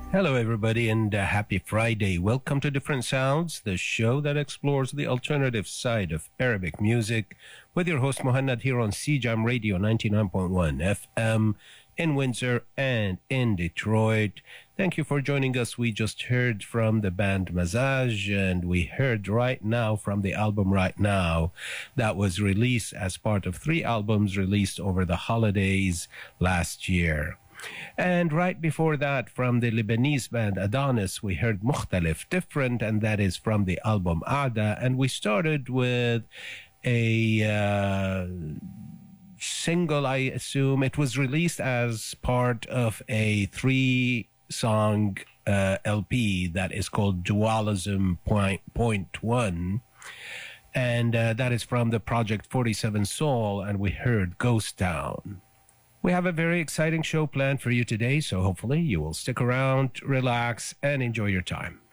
Hello, everybody, and happy Friday. Welcome to Different Sounds, the show that explores the alternative side of Arabic music, with your host Muhannad here on CJAM Radio 99.1 FM in Windsor and in Detroit. Thank you for joining us. We just heard from the band Mazaj, and we heard right now from the album Right Now that was released as part of 3 albums released over the holidays last year. And right before that, from the Lebanese band Adonis, we heard Mukhtalif, different, and that is from the album Aada. And we started with a single, I assume. It was released as part of a 3-song LP that is called Dualism Point One. And that is from the project 47 Soul, and we heard Ghost Town. We have a very exciting show planned for you today, so hopefully you will stick around, relax, and enjoy your time.